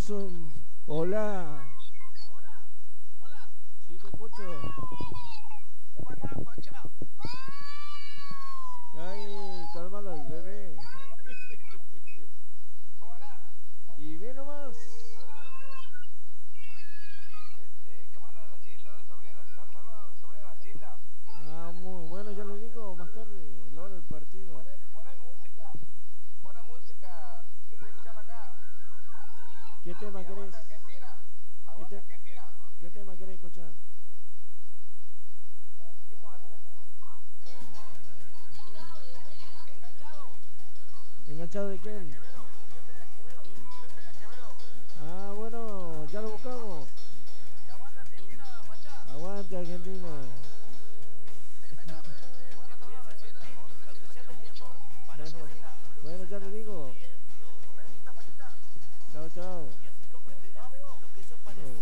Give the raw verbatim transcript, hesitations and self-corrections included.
Nelson. Hola. Hola, hola. Sí, te escucho. ¿Cómo andás, Pacha? Ay, cálmalo el bebé. ¿Cómo andás? Y bien nomás. Eh, eh, ¿Qué manda la Gilda? Dale, sobrina, dale saludos a mi sobrina Gilda. Ah, muy bueno, ya le digo más tarde, la hora del partido. Poné, poné música, poné música, que estoy escuchando acá. ¿Qué tema Y querés? aguanta Argentina, ¿Qué, aguanta te- Argentina. ¿Qué tema querés escuchar? ¿Qué tema escuchas? Enganchado, ¿Enganchado de de Fede quién? Quevedo, de Fede Quevedo, de Fede Quevedo. Ah, bueno, ya lo buscamos. Y aguanta Argentina, Pacha. Aguante Argentina. Eh, meta, eh, eh, manda saludos a la Gilda, por favor, dile que la quiero mucho. Mi Bueno, sobrina. bueno, ya le digo. Besita, Pachita. Chao, chao.